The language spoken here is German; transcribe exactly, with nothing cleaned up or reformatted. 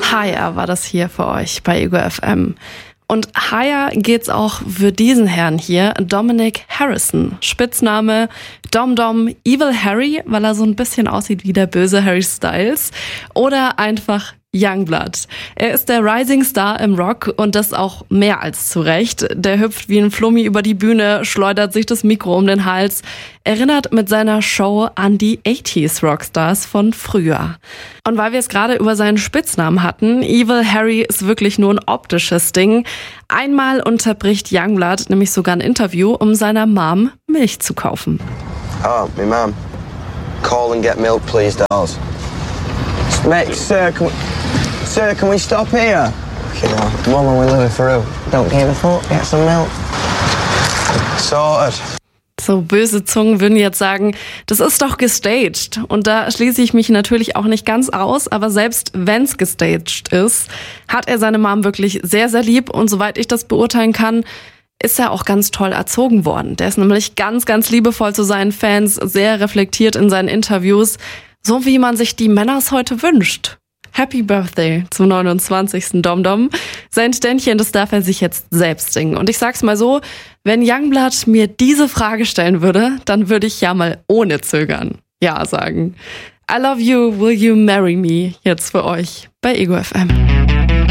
Higher war das hier für euch bei Ego F M. Und Higher geht's auch für diesen Herrn hier, Dominic Harrison. Spitzname Dom Dom Evil Harry, weil er so ein bisschen aussieht wie der böse Harry Styles. Oder einfach Youngblood. Er ist der Rising Star im Rock und das auch mehr als zu Recht. Der hüpft wie ein Flummi über die Bühne, schleudert sich das Mikro um den Hals, erinnert mit seiner Show an die achtziger Rockstars von früher. Und weil wir es gerade über seinen Spitznamen hatten, Evil Harry ist wirklich nur ein optisches Ding. Einmal unterbricht Youngblood nämlich sogar ein Interview, um seiner Mom Milch zu kaufen. Oh, my mum. Call and get milk, please, dolls. Mate, sir, can we, sir, can we stop here? You know, Mum and we live through. Don't give a fuck, get some milk. Sorted. So böse Zungen würden jetzt sagen, das ist doch gestaged. Und da schließe ich mich natürlich auch nicht ganz aus, aber selbst wenn's gestaged ist, hat er seine Mom wirklich sehr, sehr lieb. Und soweit ich das beurteilen kann, ist er auch ganz toll erzogen worden. Der ist nämlich ganz, ganz liebevoll zu seinen Fans, sehr reflektiert in seinen Interviews, so wie man sich die Männers heute wünscht. Happy Birthday zum neunundzwanzigsten Dom Dom. Sein Ständchen, das darf er sich jetzt selbst singen. Und ich sag's mal so, wenn Youngblood mir diese Frage stellen würde, dann würde ich ja mal ohne Zögern Ja sagen. I love you, will you marry me? Jetzt für euch bei Ego F M.